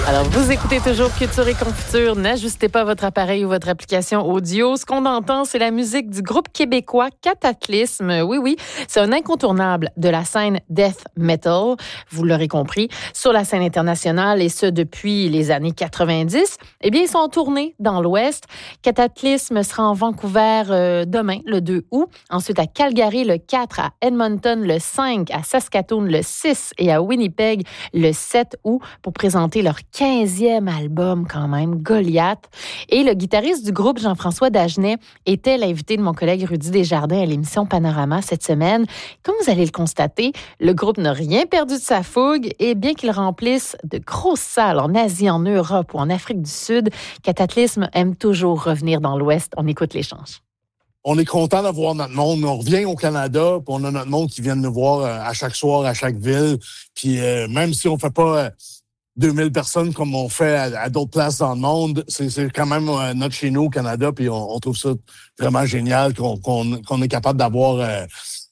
Alors, vous écoutez toujours Culture et Confiture. N'ajustez pas votre appareil ou votre application audio. Ce qu'on entend, c'est la musique du groupe québécois Cataclysme. Oui, c'est un incontournable de la scène death metal, vous l'aurez compris, sur la scène internationale, et ce, depuis les années 90. Eh bien, ils sont en tournée dans l'Ouest. Cataclysme sera en Vancouver demain, le 2 août. Ensuite, à Calgary, le 4, à Edmonton, le 5, à Saskatoon, le 6 et à Winnipeg, le 7 août, pour présenter leur 15e album quand même, Goliath. Et le guitariste du groupe, Jean-François Dagenet, était l'invité de mon collègue Rudy Desjardins à l'émission Panorama cette semaine. Comme vous allez le constater, le groupe n'a rien perdu de sa fougue, et bien qu'il remplisse de grosses salles en Asie, en Europe ou en Afrique du Sud, Cataclysme aime toujours revenir dans l'Ouest. On écoute l'échange. On est content d'avoir notre monde. On revient au Canada, puis on a notre monde qui vient nous voir à chaque soir, à chaque ville. Puis même si on fait pas 2000 personnes comme on fait à d'autres places dans le monde, c'est quand même notre chez nous au Canada, puis on trouve ça vraiment génial qu'on est capable d'avoir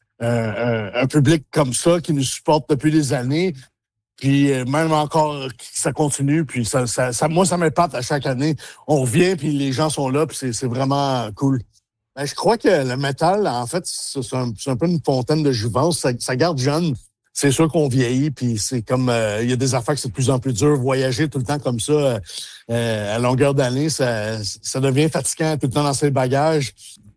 un public comme ça qui nous supporte depuis des années. Puis même encore, ça continue, puis ça moi, ça m'épate à chaque année. On revient, puis les gens sont là, puis c'est vraiment cool. Ben, je crois que le métal, en fait, c'est un peu une fontaine de jouvence. Ça garde jeune. C'est sûr qu'on vieillit, puis c'est comme il y a des affaires que c'est de plus en plus dur. Voyager tout le temps comme ça, à longueur d'année, ça devient fatigant tout le temps dans ses bagages.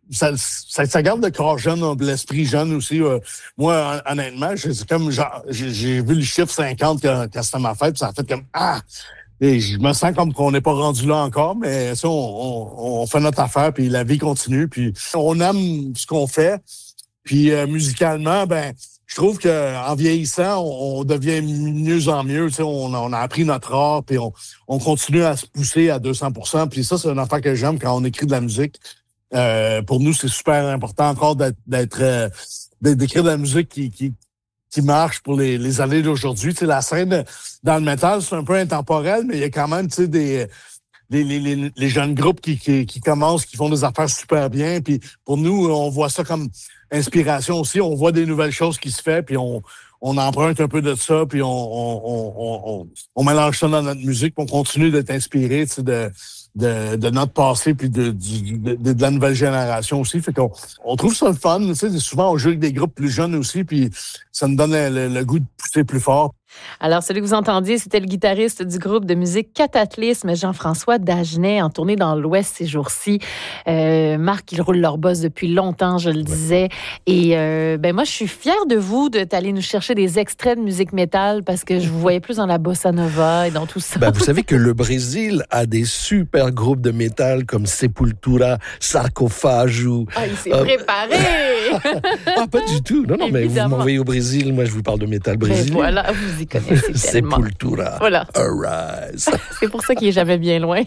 Ça garde le corps jeune, l'esprit jeune aussi. Moi, honnêtement, j'ai vu le chiffre 50 quand c'était ma fête, puis ça a fait comme Et je me sens comme qu'on n'est pas rendu là encore, mais ça, on fait notre affaire, puis la vie continue, puis on aime ce qu'on fait. Puis musicalement, ben, je trouve qu'en vieillissant, on devient mieux en mieux. Tu sais, on a appris notre art, puis on continue à se pousser à 200%. Puis ça, c'est une affaire que j'aime quand on écrit de la musique. Pour nous, c'est super important encore d'écrire de la musique qui marche pour les années d'aujourd'hui. Tu sais, la scène dans le métal, c'est un peu intemporel, mais il y a quand même, tu sais, les jeunes groupes qui commencent, qui font des affaires super bien. Puis pour nous, on voit ça comme inspiration aussi. On voit des nouvelles choses qui se font, puis on emprunte un peu de ça, puis on mélange ça dans notre musique, puis on continue d'être inspiré, tu sais, de notre passé, puis de la nouvelle génération aussi. Fait qu'on trouve ça le fun. Tu sais, souvent, on joue avec des groupes plus jeunes aussi, puis ça nous donne le goût de pousser plus fort. Alors, celui que vous entendiez, c'était le guitariste du groupe de musique Cataclysme, Jean-François Dagenet, en tournée dans l'Ouest ces jours-ci. Marc, ils roulent leur boss depuis longtemps, je le disais. Et moi, je suis fière de vous d'aller nous chercher des extraits de musique métal, parce que je vous voyais plus dans la bossa nova et dans tout ça. Vous savez que le Brésil a des super groupes de métal comme Sepultura, Sarcophage ou... il s'est préparé! Pas du tout. Non, mais vous m'envoyez au Brésil, moi je vous parle de métal brésilien. Voilà, vous y connaissez tellement. Sepultura, voilà. Arise. C'est pour ça qu'il est jamais bien loin.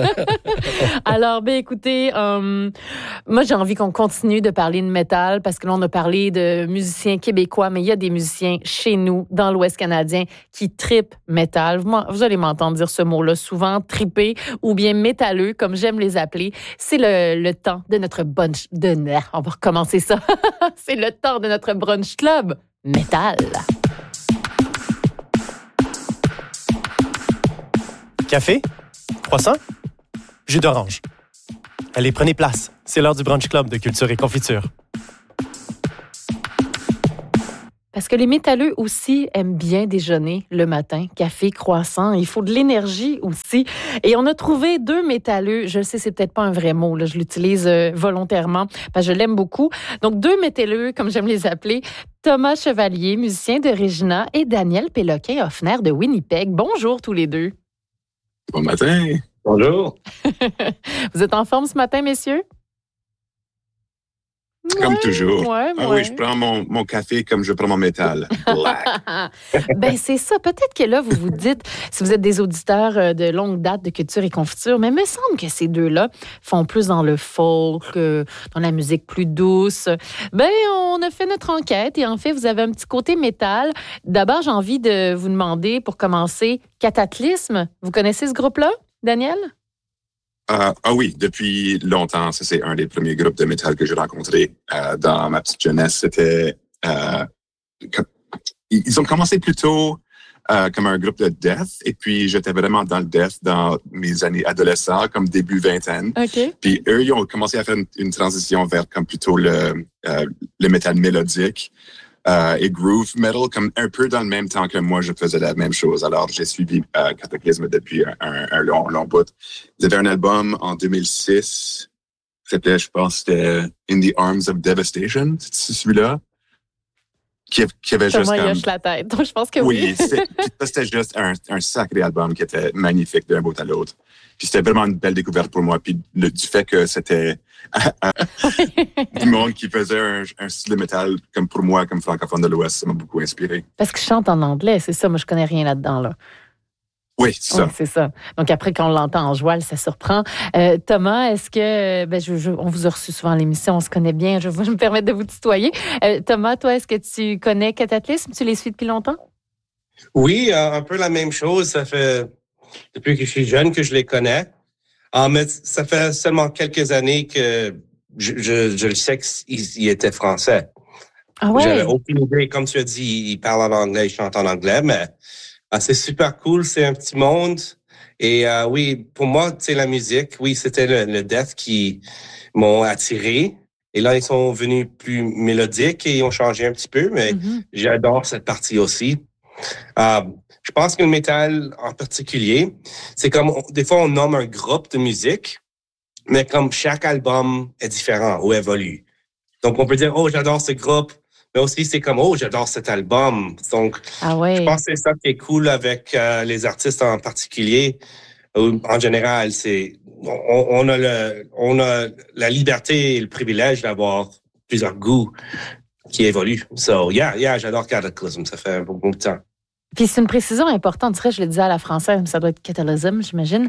Alors, écoutez, moi j'ai envie qu'on continue de parler de métal, parce que là on a parlé de musiciens québécois, mais il y a des musiciens chez nous, dans l'Ouest canadien, qui tripent métal. Vous allez m'entendre dire ce mot-là souvent, triper, ou bien métalleux, comme j'aime les appeler. C'est le temps de notre brunch... On va recommencer ça. C'est le temps de notre brunch club métal. Café? Croissant? Jus d'orange. Allez, prenez place. C'est l'heure du brunch club de Culture et Confiture. Parce que les métalleux aussi aiment bien déjeuner le matin. Café, croissant, il faut de l'énergie aussi. Et on a trouvé 2 métalleux. Je le sais, c'est peut-être pas un vrai mot, là. Je l'utilise volontairement parce que je l'aime beaucoup. Donc, 2 métalleux, comme j'aime les appeler. Thomas Chevalier, musicien de Regina, et Daniel Péloquin-Hoffner de Winnipeg. Bonjour tous les 2. Bon matin. Bonjour. Vous êtes en forme ce matin, messieurs? Comme toujours. Ouais. Oui, je prends mon café comme je prends mon métal. C'est ça. Peut-être que là, vous vous dites, si vous êtes des auditeurs de longue date de Culture et Confiture, mais il me semble que ces deux-là font plus dans le folk, dans la musique plus douce. On a fait notre enquête et en fait, vous avez un petit côté métal. D'abord, j'ai envie de vous demander, pour commencer, Cataclysme. Vous connaissez ce groupe-là, Daniel? Oui, depuis longtemps. Ça, c'est un des premiers groupes de métal que j'ai rencontré dans ma petite jeunesse. C'était... ils ont commencé plutôt comme un groupe de death. Et puis, j'étais vraiment dans le death dans mes années adolescentes, comme début vingtaine. OK. Puis eux, ils ont commencé à faire une transition vers comme plutôt le métal mélodique et groove metal, comme un peu dans le même temps que moi, je faisais la même chose. Alors, j'ai suivi Cataclysme depuis un long bout. Ils avaient un album en 2006. C'était, je pense, c'était In the Arms of Devastation, c'est celui-là. Qui avait juste Thomas, il comme... hoche la tête. Donc, je pense que oui. Oui, c'était juste un sacré album qui était magnifique d'un bout à l'autre. Puis c'était vraiment une belle découverte pour moi. Puis du fait que c'était du monde qui faisait un style de métal comme pour moi, comme francophone de l'Ouest, ça m'a beaucoup inspiré. Parce que je chante en anglais, c'est ça. Moi, je connais rien là-dedans, là. Oui, c'est ça. Oui, c'est ça. Donc, après, quand on l'entend en joual, ça surprend. Thomas, est-ce que... on vous a reçu souvent à l'émission, on se connaît bien, je vais me permettre de vous tutoyer. Thomas, toi, est-ce que tu connais Cataclysme? Tu les suis depuis longtemps? Oui, un peu la même chose. Ça fait depuis que je suis jeune que je les connais. Mais ça fait seulement quelques années que je le sais qu'ils étaient français. Ah ouais? J'avais aucune idée. Comme tu as dit, ils parlent en anglais, ils chantent en anglais, mais c'est super cool. C'est un petit monde. Et oui, pour moi, tu sais, la musique, oui, c'était le death qui m'ont attiré. Et là, ils sont venus plus mélodiques et ils ont changé un petit peu, mais j'adore cette partie aussi. Je pense que le métal en particulier, c'est comme, des fois, on nomme un groupe de musique, mais comme chaque album est différent ou évolue. Donc, on peut dire, oh, j'adore ce groupe, mais aussi, c'est comme, oh, j'adore cet album. Donc, je pense que c'est ça qui est cool avec les artistes en particulier. En général, c'est, on a la liberté et le privilège d'avoir plusieurs goûts qui évoluent. So, yeah, j'adore Cataclysm. Ça fait un bon bout de temps. Puis c'est une précision importante. Je le disais à la française, mais ça doit être Catalysm, j'imagine.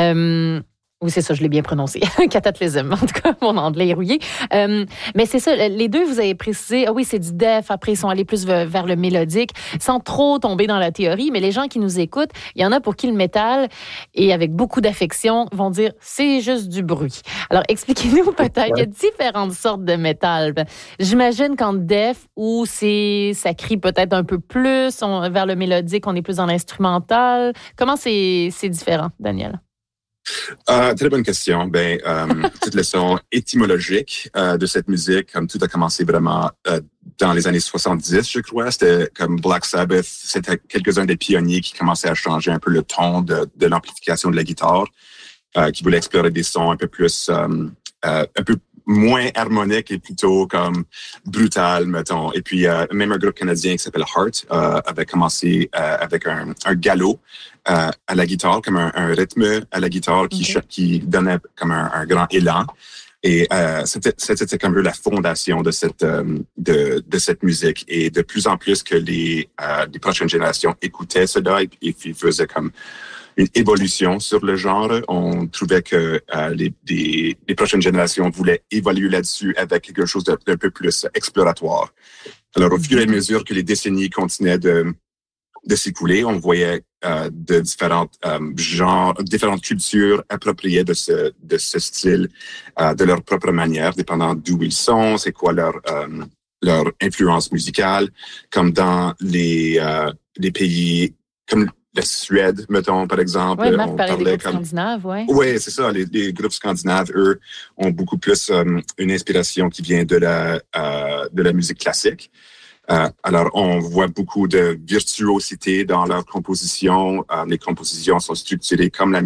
Oui, c'est ça, je l'ai bien prononcé. Cataclysm, en tout cas, mon anglais est rouillé. Mais c'est ça, les deux, vous avez précisé, oui, c'est du death, après, ils sont allés plus vers le mélodique, sans trop tomber dans la théorie, mais les gens qui nous écoutent, il y en a pour qui le métal, et avec beaucoup d'affection, vont dire, c'est juste du bruit. Alors, expliquez-nous peut-être, il y a différentes sortes de métal. J'imagine qu'en death, où ça crie peut-être un peu plus, vers le mélodique, on est plus dans l'instrumental. Comment c'est différent, Daniel? Très bonne question. Toute leçon étymologique de cette musique, comme tout a commencé vraiment dans les années 70, je crois. C'était comme Black Sabbath. C'était quelques-uns des pionniers qui commençaient à changer un peu le ton de l'amplification de la guitare, qui voulaient explorer des sons un peu plus, un peu moins harmonique et plutôt comme brutal, mettons. Et puis, même un groupe canadien qui s'appelle Heart avait commencé avec un galop à la guitare, comme un rythme à la guitare qui donnait comme un grand élan. Et c'était comme la fondation de cette musique. Et de plus en plus que les prochaines générations écoutaient cela et faisaient comme une évolution sur le genre. On trouvait que les prochaines générations voulaient évoluer là-dessus avec quelque chose d'un peu plus exploratoire. Alors, au fur et à mesure que les décennies continuaient de s'écouler, on voyait de différentes différentes cultures appropriées de ce style de leur propre manière, dépendant d'où ils sont, c'est quoi leur influence musicale, comme dans les pays comme la Suède, mettons, par exemple. Oui, Marc parlait des groupes scandinaves, oui. Oui, c'est ça. Les groupes scandinaves, eux, ont beaucoup plus une inspiration qui vient de la musique classique. Alors, on voit beaucoup de virtuosité dans leurs compositions. Les compositions sont structurées comme la